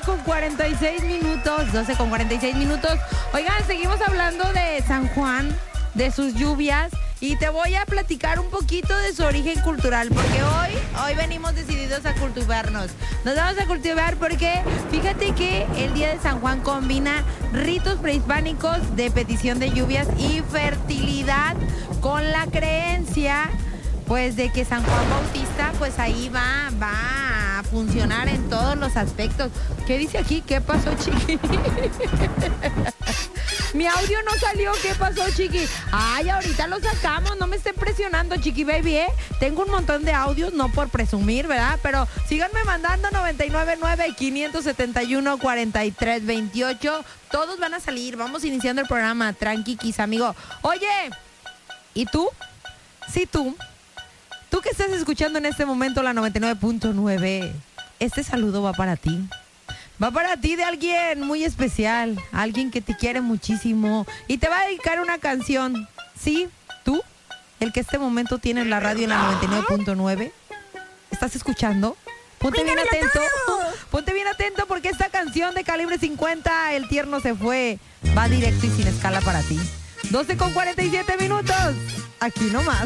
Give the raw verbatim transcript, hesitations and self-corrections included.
con cuarenta y seis minutos, doce con cuarenta y seis minutos. Oigan, seguimos hablando de San Juan, de sus lluvias, y te voy a platicar un poquito de su origen cultural, porque hoy, hoy venimos decididos a cultivarnos. Nos vamos a cultivar porque fíjate que el día de San Juan combina ritos prehispánicos de petición de lluvias y fertilidad con la creencia, pues, de que San Juan Bautista, pues ahí va, va a funcionar en todos los aspectos. ¿Qué dice aquí? ¿Qué pasó, Chiqui? Mi audio no salió. ¿Qué pasó, Chiqui? Ay, ahorita lo sacamos. No me estén presionando, Chiqui Baby, ¿eh? Tengo un montón de audios, no por presumir, ¿verdad? Pero síganme mandando noventa y nueve nueve, quinientos setenta y uno, cuarenta y tres veintiocho. Todos van a salir. Vamos iniciando el programa. Tranquiquis, amigo. Oye, ¿y tú? Sí, tú. Tú que estás escuchando en este momento la noventa y nueve punto nueve, este saludo va para ti. Va para ti de alguien muy especial, alguien que te quiere muchísimo y te va a dedicar una canción. Sí, tú, el que este momento tienes la radio en la noventa y nueve punto nueve, ¿estás escuchando? Ponte bien atento, ponte bien atento porque esta canción de Calibre cincuenta, El Tierno se fue, va directo y sin escala para ti. doce con cuarenta y siete minutos, aquí nomás.